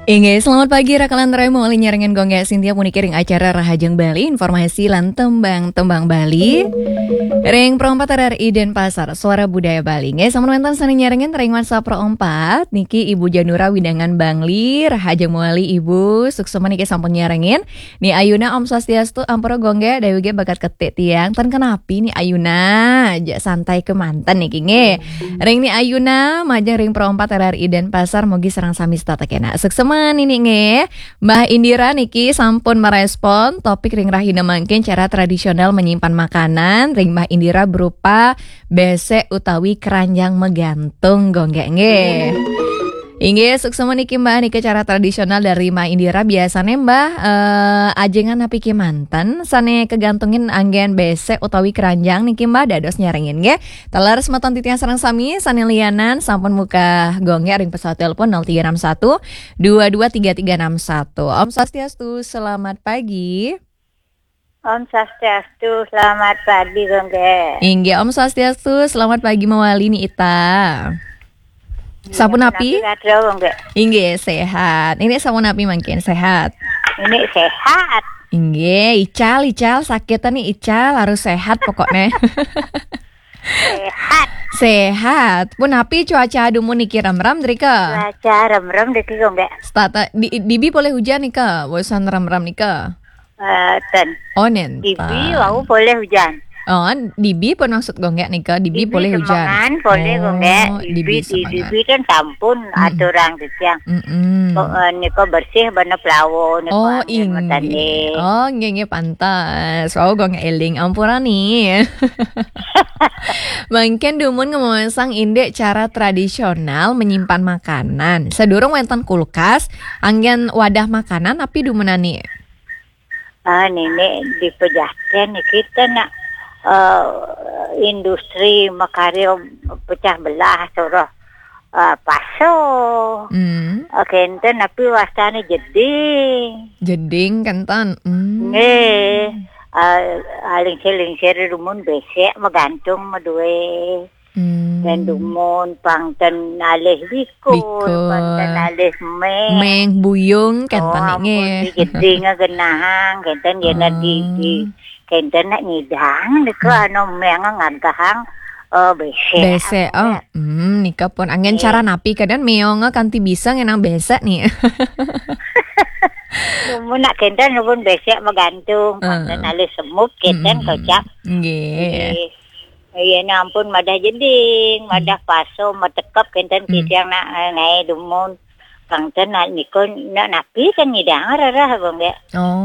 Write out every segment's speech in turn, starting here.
Selamat pagi rakalan Remo nyarengan gongga Sintia punikiring acara Rahajeng Bali informasi lan tembang Bali ring perompat RRI Denpasar Suara Budaya Bali. Sampun wonten sani nyarengan ring WhatsApp pro 4 niki Ibu Janura Widangan Bangli Rahajeng Muali Ibu suksema niki sampun nyarengen ni Ayuna Om Swastiastu ampura gongga dawuge bakat ketik tiang ten kenapi ni Ayuna aja santai ke mantan niki ring ni Ayuna majeng ring pro 4 RRI Denpasar mogi serang sami stata kena suksema ini Mbah Indira niki sampun merespon topik ring rahina mangkin cara tradisional menyimpan makanan ring Mbah Indira berupa besek utawi keranjang megantung gonggek Inggih suksema niki Mbah niki cara tradisional dari Mbah Indira biasanya Mbah ajengan api ki manten sane kegantungin anggen besek utawi keranjang niki Mbah dados nyarengin nggih. Teler semeton titian sareng sami sane lianan sampun muka gongnya ring pesawat telepon 0361 223361. Om Swastiastu, selamat pagi. Om Swastiastu, selamat pagi gongge. Inggih Om Swastiastu, selamat pagi mawali ni Ita. Sampun api? Inggih sehat. Ini sampun api mangkin sehat. Ini sehat. Inggih, Ical sakitan nih Ical harus sehat pokoknya. Sehat. Pun api cuaca adumu niki ram-ram drika. Cuaca ram-ram diki gongge. Stata Bibi boleh hujan nih ka? Bosan ram-ram nih ka? Ten. Oh nen. Bibi wau boleh hujan. Oh, Dibi pun maksud gonggek nih ke Dibi boleh hujan. Boleh gonggek. Dibi kan sampun aturan kesiang. Niko bersih bana pelawo. Oh inggih. Oh inggih pantas. Oh gonggek eling ampurani. Mungkin dumun ngemasang indek cara tradisional menyimpan makanan. Sedurung wonten kulkas, anggen wadah makanan tapi dumunani. Nenek di pejaten kita nak industri makarya pecah belah suruh paso. Kenten tapi wastane jeding kenten. Aling-aling rumun besek magantung maduwe. Dan dumun pangten alih bikun pangten alih meng buyung kenten nge jeding genahang kenten yana di kenten nak ngidang niko anu meng ngantahang besek. Nika pun angin cara napi kadang meong kanti bisa ngenang besek nih. Dumun nak kenten dumun besek magantung pangten alih semut kenten kocak. Nggih. Iya ampun madah jeding, madah paso, matekap kenten kisiang nak ngai dumun pangten nak niko nak napi kan ngidang rarah gongge.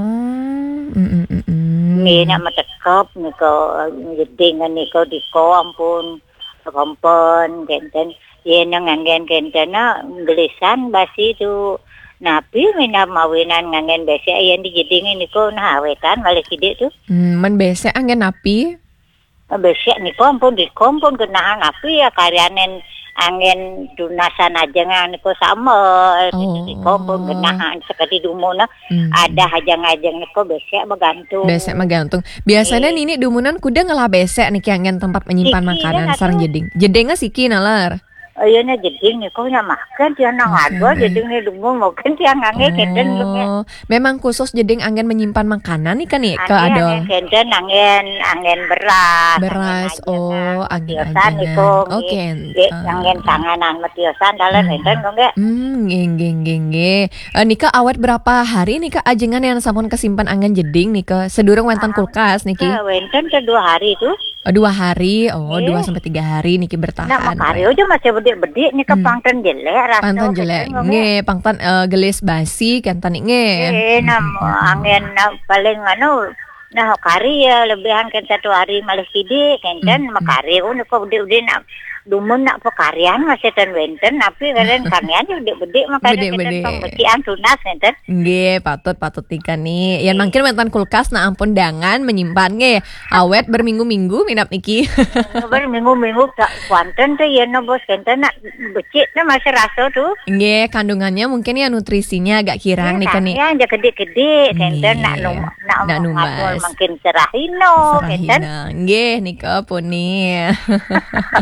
Ni nak matekap niko jeding niko diko ampun kompon kenten ye nang ngangen kenten na gelisan basi tu napi mina mawinan ngangen besek yen di jeding niko nah awetan balik sidik tu. Men besek anggen napi? Besek niko ampun dikompon kenahan api ya karyanen angin dunasan aja niko sama dikompon kenahan sekali dumuna ada hajang-hajang niko besek megantung. Biasanya nini dumunan kuda ngelah besek niki angin tempat menyimpan makanan sareng jedingnya siki nalar. Iya na jeding niko nya makan dia nang ado jeding ni dumun mungkin dia ngange kenten lume. Memang khusus jeding angin menyimpan makanan nih kan ke adol. Kenten angin beras. Angin niko. Oke. Angin tanganan metiosan dalan kenten gongge. Nggih. Nika awet berapa hari nika ajengan yang sampun kesimpan angin jeding nika sedurung wonten kulkas niki. Wonten 2 hari tuh. 2 hari, 2 sampai 3 hari niki bertahan. Nah, makari aja masih bedik-bedik nih ke pangten jelek rasa. Pangten jelek. Nggih, pangten gelis basi kanten nggih. Angin paling nah kari ya lebihan kan 1 hari malah sidik kenten makari niko bedik-bedik nak dumun nak pekarian masih ten wenten tapi kalian kamian bedik-bedik makanya kita pembecian tunas kenten. Nggih, patut ikan nih. Yang mungkin wonten kulkas nah ampun dangan menyimpan nggih. Awet berminggu-minggu minap niki. Berminggu-minggu tak kuanten tuh ya no bos kenten nak becik tuh masih rasa tuh. Nggih, kandungannya mungkin ya nutrisinya agak kirang nih kan nih. Ya, gede-gede kenten nak numas. Makin serahino kenten. Nggih nika pun nih.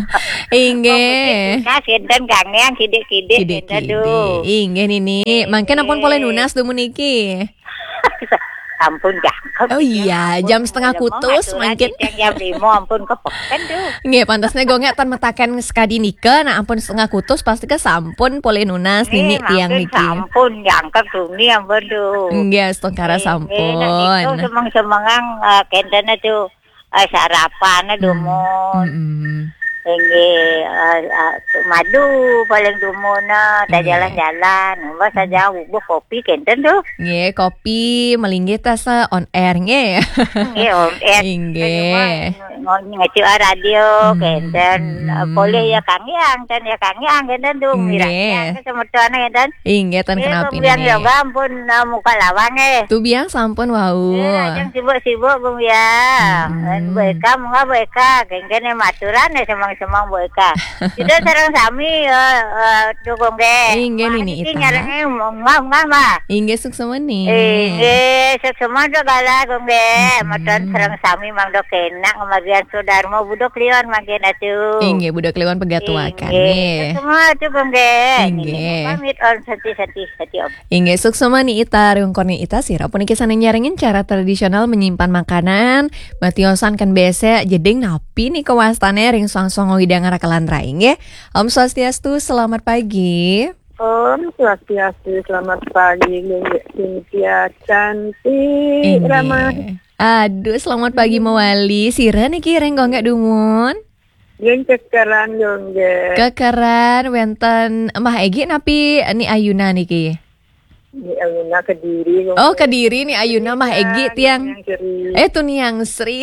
Inggih. Nah, kinten kangen kide-kide kinten Kide-kide. tuh. Inggih nini. Mangken ampun boleh nunas dumun niki. Ampun jangkep. Oh iya, jam setengah kutus mangkin. Jam 5 ampun kepeken tuh. Nggih, pantasnya gonge tan metaken sekadi nika, nah ampun setengah kutus pasti ke sampun boleh nunas nini tiang makin niki. sampun jangkep tuni ampun tuh. Nggih, setengkara sampun. Itu semang-semangang kentena tuh sarapan dumun. Ini madu paling dumuna, tak jalan-jalan, mbak saja bubuk kopi kenten tuh. Nggih, kopi melinggih tasa on air nggih. Nggih, on air. Nggih. Ngecil radio kenten. Boleh ya Kang Yang, dan ya Kang Yang kenten tuh. Miranya semertuana kenten. Inggih, tan kenapa ini. Biang yoga ampun muka lawang Tu biang sampun wau. Yang sibuk-sibuk bung ya. Beka munga beka, kengkene maturan ya semang boeka. Itu sareng sami dukung ge. Inggih nini ita. Nyarenge munga mah. Inggih suksemeni. Inggih suksema do gala gong ge. Matan sareng sami mang do kenak magian Sudarmo budok liwan makin atuh. Inggih budak lewan pegatuakan nggih. Semua dukung ge. Inggih. Pamit on sati om. Inggih suksemeni ita rungkoni ita sira puniki sana nyaringin cara tradisional menyimpan makanan. Batiosan kan bese jeding napi nih kewastane ring songsong widang arakalan raing ya. Om Swastiastu, selamat pagi. Om Swastiastu, selamat pagi. Cynthia cantik ramah. Aduh, selamat pagi Mawali. Sira niki renggo enggak dumun? Yang kekeran dong ge. Kekeran wenten Mah Egi napi ni Ayuna niki. Di Ayuna Kediri. Oh, Kediri nih Ayuna Mah Egi tiang. Tu niang Sri.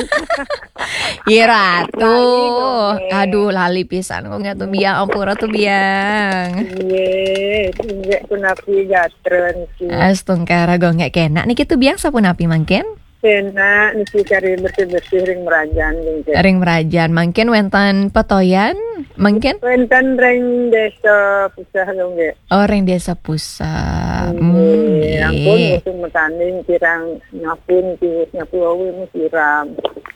Iya ratu. Aduh lali pisan kok nggak tuh biang ampura tuh biang. Iya, injek punapi gatren sih. Astungkara gue nggak kena. Niki tuh biang sapu napi mangken? Kena nisi cari bersih-bersih ring merajan gengke. Ring merajan mangken wenten petoyan mangken? Wenten ring desa pusah gengke. Oh ring desa pusat. Ampun musim metanding kirang nyapun nyapu awi siram.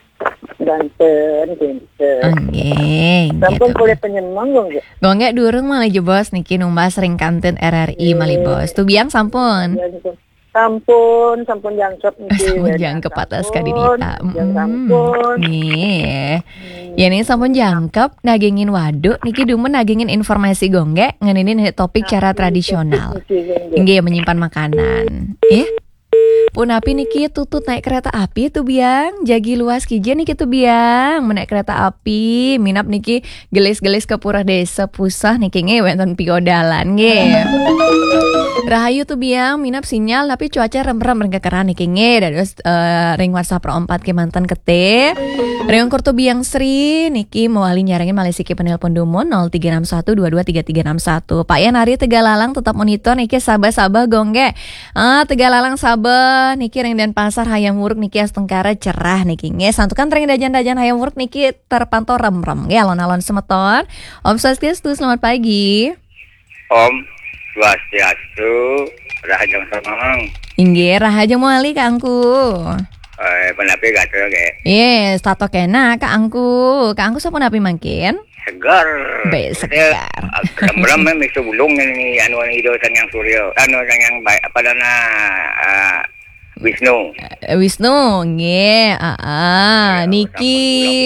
Banten, Banten. Nggih. Sampun boleh penyemang gengke. Gue nggak durung malah jebos niki numbas ring kantin RRI malibos. Tuh biang sampun. Sampun jangkep niki. Sampun jangkep atas kadinita. Sampun. Nih. Ya nih sampun jangkep nagingin waduk niki dumun nagingin informasi gongge ngeninin topik cara tradisional. Nggih menyimpan makanan. Ya. Pun api niki tutut naik kereta api tuh biang jagi luas kijen niki tuh biang menaik kereta api minap niki gelis-gelis ke pura desa pusah niki nge wenten piodalan nge. Rahayu tuh biang minap sinyal tapi cuaca rem-rem ring kekeran niki nge dados ring WhatsApp pro 4 ke mantan kete. Ring kurtu biang Sri niki mewali nyarengin Malesiki penelpon dumun 0361223361. Pak Yan hari Tegalalang tetap monitor niki sabah-sabah gongge. Tegalalang sabah niki ring Denpasar hayam wuruk niki astengkara cerah niki nge santukan ring dajan-dajan hayam wuruk niki terpantau rem-rem nge alon-alon semeton. Om Swastiastu, selamat pagi. Om Swastiastu, rahajang samang. Inggih rahajang moali kangku. Penapi gatel ge. Yes, tato kena kangku. Kangku sapa napi mangkin? Segar. Segar. Rem-rem misu bulung ini anu ido sang Suryo. Anu sang apa dana Wisnu. Wisnu, nggih, niki.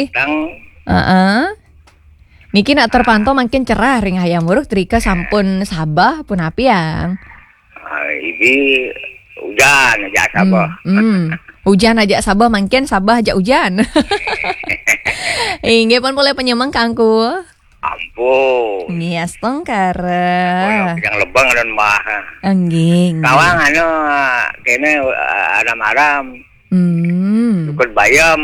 Niki nak terpantau makin cerah ring hayam wuruk trika sampun sabah pun api yang. Ini hujan aja sabah. Hujan aja sabah makin sabah aja hujan. Inggih pun boleh penyemang kangku. Ampun. Nih astengkara. Yang lebang dan mah. Enggih. Kawang anu kene aram-aram. Ikut bayam.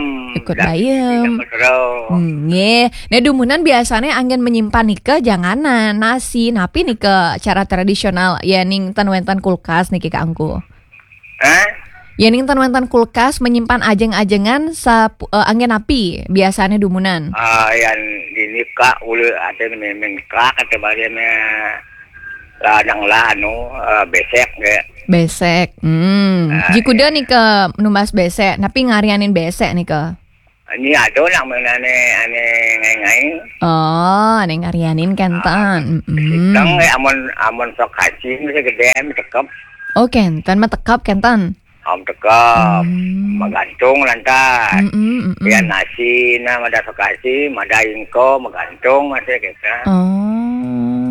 Nggih. Nah dumunan biasanya angin menyimpan nika janganan nasi napi nika cara tradisional ya ning tan wentan kulkas niki kangku. Ya ning tan wentan kulkas menyimpan ajeng-ajengan angin api biasanya dumunan. Yang ini kak ulu ada memang kak kata bagiannya ladang anu besek ge. Besek. Jikuda nih ke numbas besek, tapi ngarianin besek nih ke. Ini ada nak menane ane ngai-ngai. Oh, neng Aryanin kenten. Tang amon sok haji mesti gede tekap. Oh, kenten mah tekap kenten. Tekap. Magantung lantas. Ya Mm. nasi na mada sok haji, mada ingko magantung masih kita. Oh.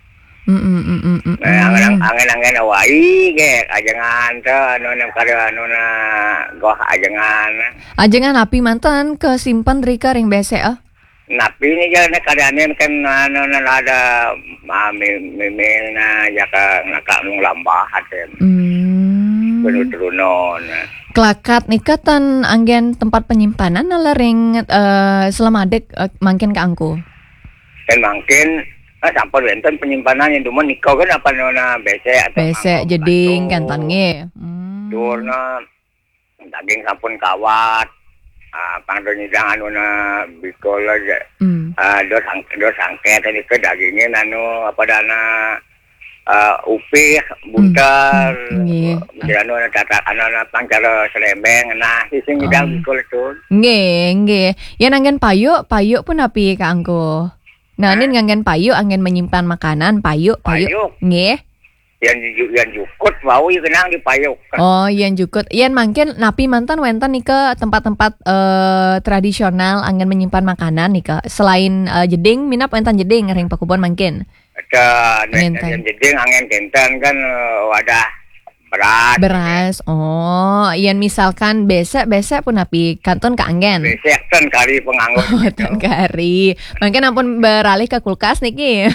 Angen-angen awai ge ajangan teh anu na kada anu na goh ajangan. Ajengan api mantan kesimpan rika ring bese ah. Napi ni jalan kadane kan anu na ada mimil na jaka nung lambah ate. Penuh-penuh. Kelakat nikatan anggen tempat penyimpanan ala ring selama dek mangkin ke angku. Dan mungkin sampai wenten penyimpanan yang cuma nikau kan apa nona besek atau Besek jeding kantan nge. Durna daging sampun kawat. Pangdo nyidang anu na bikol aja. Dos angket tadi ke dagingnya nanu apa dana upih buntar. Anu na tata anu na pangcara selembeng nah sing nyidang bikol itu. Nge. Yan anggen payu pun api ke angku. Nah, ini nganggen payu, angin menyimpan makanan, payu. Nggih. Yang jukut bau ieu kenang di payuk. Oh, yang jukut. Yang mangkin napi mantan wenten nih ke tempat-tempat tradisional angin menyimpan makanan nih ke. Selain jeding, minap wenten jeding ring pakubon mangkin. Yang jeding angin kenten kan wadah beras. Oh, yang misalkan besek pun api kanton ke anggen. Besek ten kari penganggur. Oh, ten kari. Mungkin ampun beralih ke kulkas niki.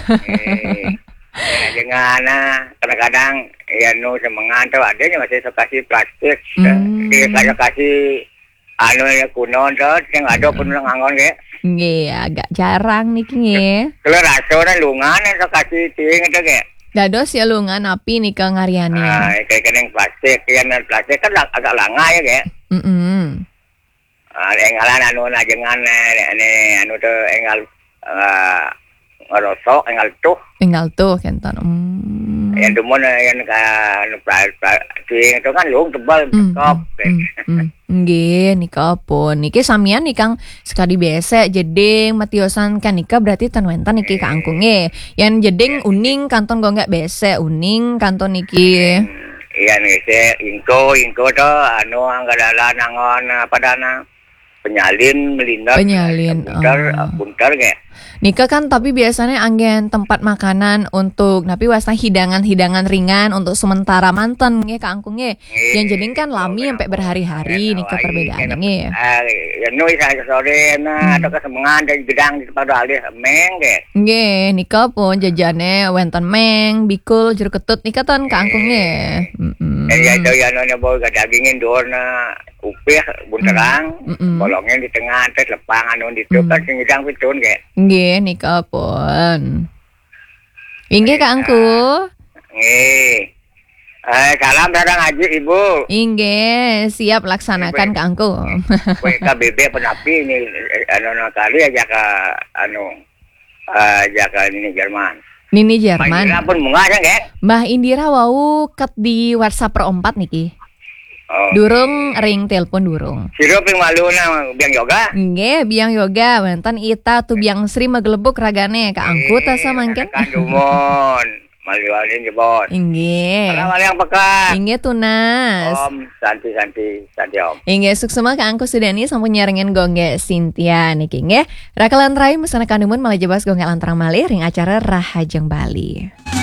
Jangan kadang-kadang ya nu semangat tuh adanya masih kasih plastik. Kayak kasih anu kuno tuh yang ada pun nganggon ge. Nggih, agak jarang niki nggih. Kalau rasanya lungan yang kasih ting itu ge. Dados ya lungan api nih ke ngaryani. Kayak keneng plastik, plastik kan agak langa ya kayak. Engalan anu najengan anu tuh engal ngerosok engal tuh kentan. Yang demun yang plastik itu kan lung tebal tekop. Nggih, nika pun. Niki samian nih Kang sekali besek jeding matiosan kan nika berarti tanwentan niki ka angkunge. Yang jeding uning kanton go enggak besek uning kanton niki. Iya nih ingko tuh anu anggadalan angon apa dana penyalin buntar kayak. Nika kan tapi biasanya anggen tempat makanan untuk tapi wasna hidangan ringan untuk sementara mantan nge ka angkung nge. Yang jeding kan lami sampai berhari-hari nika perbedaannya nge. Ya nu isa sore na atau kesemengan dan gedang di tempat alih meng ge. Nge, nika pun jajane wenten meng, bikul, jeruk ketut nika tan ka angkung nge. Ya itu ya nu boy dagingin dorna upih bunterang, bolongnya di tengah teh lepang anu di tuh kan sing gedang pitun ge. Nggih, nika pun. Inggih Kak Angku. Nggih. Salam datang Haji Ibu. Inggih, siap laksanakan Kak Angku. KBB penapi ini anu kali aja ke ini Jerman. Nini Jerman. Mbak pun munga aja nggak? Mbah Indira wau ket di WhatsApp per 4 niki. Durung ring telepon durung. Sirup yang malu na biang yoga? Nggih, biang yoga. Wenten ita tu biang Sri magelebuk ragane ka angku ta samangken. Kan dumon. Malualin jebot. Nggih. Salam yang pekan. Nggih tunas. Om santi Om. Nggih suksema ka angku sudani sampun nyarengen gongge Cynthia niki nggih. Rakalan rai mesana kanumun malah jebas gongge lantarang malih ring acara Rahajeng Bali.